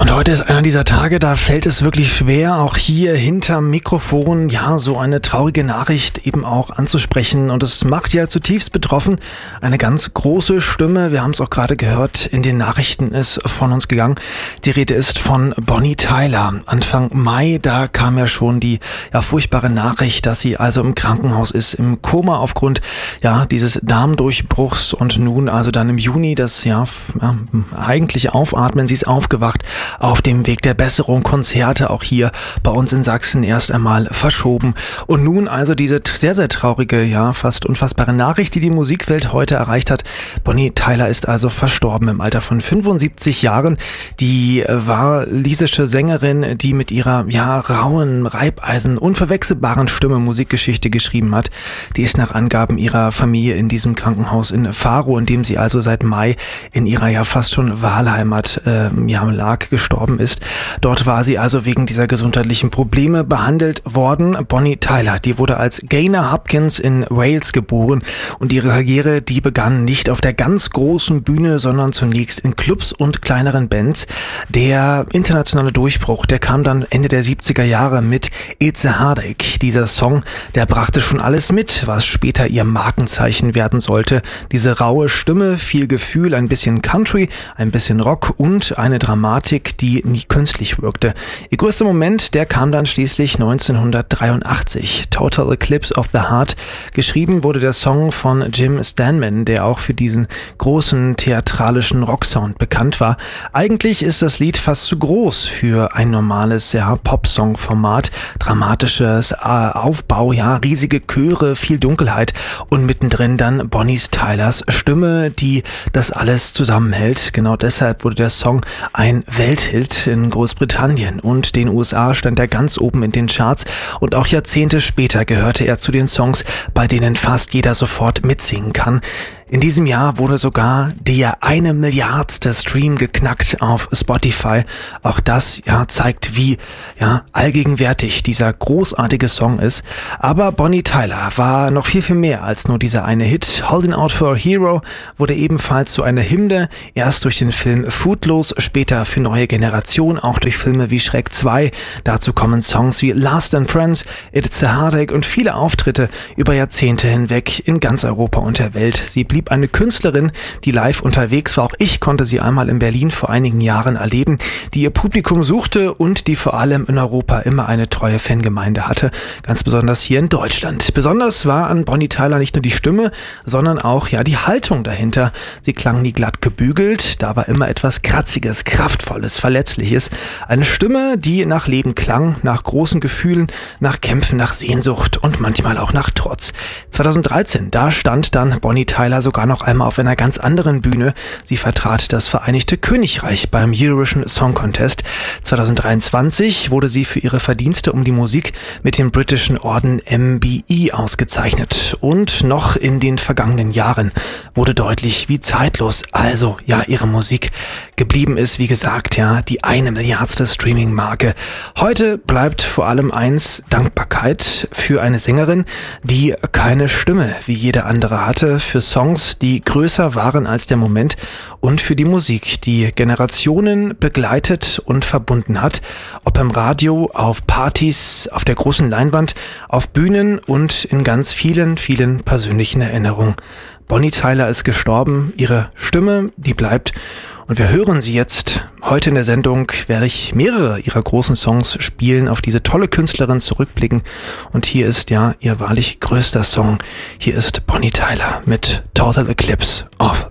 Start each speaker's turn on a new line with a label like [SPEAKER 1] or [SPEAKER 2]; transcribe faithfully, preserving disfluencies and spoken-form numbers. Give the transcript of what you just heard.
[SPEAKER 1] Und heute ist einer dieser Tage, da fällt es wirklich schwer, auch hier hinterm Mikrofon, ja, so eine traurige Nachricht eben auch anzusprechen. Und es macht ja zutiefst betroffen. Eine ganz große Stimme, wir haben es auch gerade gehört, in den Nachrichten ist von uns gegangen. Die Rede ist von Bonnie Tyler. Anfang Mai, da kam ja schon die ja, furchtbare Nachricht, dass sie also im Krankenhaus ist, im Koma aufgrund ja dieses Darmdurchbruchs. Und nun also dann im Juni das ja, ja eigentliche Aufatmen, sie ist aufgewacht. Auf dem Weg der Besserung, Konzerte auch hier bei uns in Sachsen erst einmal verschoben. Und nun also diese sehr, sehr traurige, ja, fast unfassbare Nachricht, die die Musikwelt heute erreicht hat. Bonnie Tyler ist also verstorben im Alter von fünfundsiebzig Jahren. Die walisische Sängerin, die mit ihrer, ja, rauen, Reibeisen, unverwechselbaren Stimme Musikgeschichte geschrieben hat. Die ist nach Angaben ihrer Familie in diesem Krankenhaus in Faro, in dem sie also seit Mai in ihrer ja fast schon Wahlheimat äh, ja, lag, gestorben ist. Dort war sie also wegen dieser gesundheitlichen Probleme behandelt worden. Bonnie Tyler, die wurde als Gaynor Hopkins in Wales geboren und ihre Karriere, die begann nicht auf der ganz großen Bühne, sondern zunächst in Clubs und kleineren Bands. Der internationale Durchbruch, der kam dann Ende der siebziger Jahre mit It's a Heartache. Dieser Song, der brachte schon alles mit, was später ihr Markenzeichen werden sollte. Diese raue Stimme, viel Gefühl, ein bisschen Country, ein bisschen Rock und eine Dramatik, die nie künstlich wirkte. Ihr größter Moment, der kam dann schließlich neunzehnhundertdreiundachtzig. Total Eclipse of the Heart. Geschrieben wurde der Song von Jim Steinman, der auch für diesen großen theatralischen Rocksound bekannt war. Eigentlich ist das Lied fast zu groß für ein normales ja, Pop-Song-Format. Dramatisches äh, Aufbau, ja, riesige Chöre, viel Dunkelheit und mittendrin dann Bonnie Tylers Stimme, die das alles zusammenhält. Genau deshalb wurde der Song ein Welthit in Großbritannien und den U S A stand er ganz oben in den Charts und auch Jahrzehnte später gehörte er zu den Songs, bei denen fast jeder sofort mitsingen kann. In diesem Jahr wurde sogar der eine Milliardste Stream geknackt auf Spotify. Auch das ja zeigt, wie ja allgegenwärtig dieser großartige Song ist. Aber Bonnie Tyler war noch viel, viel mehr als nur dieser eine Hit. Holding Out for a Hero wurde ebenfalls zu einer Hymne. Erst durch den Film Footloose, später für neue Generationen, auch durch Filme wie Shrek zwei. Dazu kommen Songs wie Last and Friends, It's a Heartache und viele Auftritte über Jahrzehnte hinweg in ganz Europa und der Welt. Sie blieb eine Künstlerin, die live unterwegs war. Auch ich konnte sie einmal in Berlin vor einigen Jahren erleben, die ihr Publikum suchte und die vor allem in Europa immer eine treue Fangemeinde hatte. Ganz besonders hier in Deutschland. Besonders war an Bonnie Tyler nicht nur die Stimme, sondern auch ja die Haltung dahinter. Sie klang nie glatt gebügelt, da war immer etwas Kratziges, Kraftvolles, Verletzliches. Eine Stimme, die nach Leben klang, nach großen Gefühlen, nach Kämpfen, nach Sehnsucht und manchmal auch nach Trotz. zweitausenddreizehn, da stand dann Bonnie Tyler sogar noch einmal auf einer ganz anderen Bühne. Sie vertrat das Vereinigte Königreich beim Eurovision Song Contest. zweitausenddreiundzwanzig wurde sie für ihre Verdienste um die Musik mit dem britischen Orden M B E ausgezeichnet. Und noch in den vergangenen Jahren wurde deutlich, wie zeitlos also ja ihre Musik geblieben ist. Wie gesagt, ja, die eine Milliardste Streaming-Marke. Heute bleibt vor allem eins: Dankbarkeit für eine Sängerin, die keine Stimme wie jede andere hatte, für Songs, die größer waren als der Moment und für die Musik, die Generationen begleitet und verbunden hat, ob im Radio, auf Partys, auf der großen Leinwand, auf Bühnen und in ganz vielen, vielen persönlichen Erinnerungen. Bonnie Tyler ist gestorben, ihre Stimme, die bleibt. Und wir hören sie jetzt. Heute in der Sendung werde ich mehrere ihrer großen Songs spielen, auf diese tolle Künstlerin zurückblicken. Und hier ist ja ihr wahrlich größter Song. Hier ist Bonnie Tyler mit Total Eclipse of